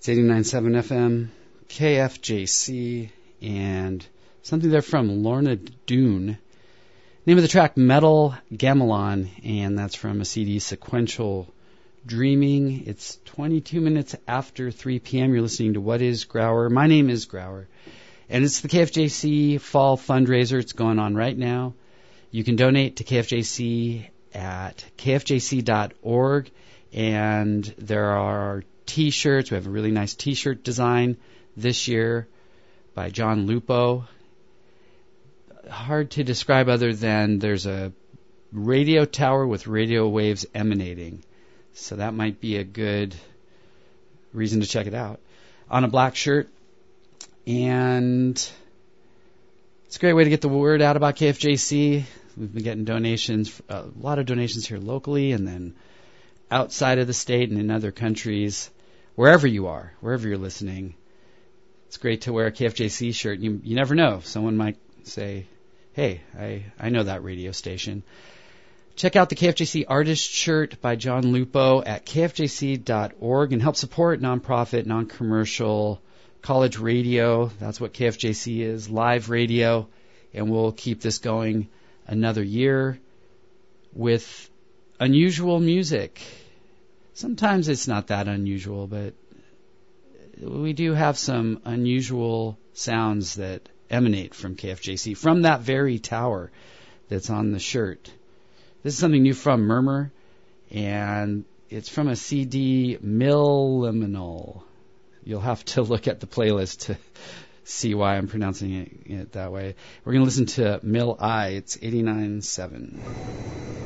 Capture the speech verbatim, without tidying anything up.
It's eighty-nine point seven F M, K F J C, and something there from Lorna Doone. Name of the track, Metal Gamelon, and that's from a C D, Sequential Dreaming. It's twenty-two minutes after three p.m. You're listening to What is Grauer? My name is Grauer, and it's the K F J C Fall Fundraiser. It's going on right now. You can donate to K F J C at k f j c dot org, and there are T-shirts. We have a really nice T-shirt design this year by John Lupo. Hard to describe other than there's a radio tower with radio waves emanating. So that might be a good reason to check it out. On a black shirt. And it's a great way to get the word out about K F J C. We've been getting donations, a lot of donations here locally and then outside of the state and in other countries. Wherever you are, wherever you're listening, it's great to wear a K F J C shirt. You, you never know. Someone might say, hey, I, I know that radio station. Check out the K F J C Artist Shirt by John Lupo at k f j c dot org and help support nonprofit, non-commercial college radio. That's what K F J C is, live radio. And we'll keep this going another year with unusual music. Sometimes it's not that unusual, but we do have some unusual sounds that emanate from K F J C, from that very tower that's on the shirt. This is something new from Murmur, and it's from a C D, Milliminal. You'll have to look at the playlist to see why I'm pronouncing it, it that way. We're going to listen to Mill I. It's eighty-nine point seven.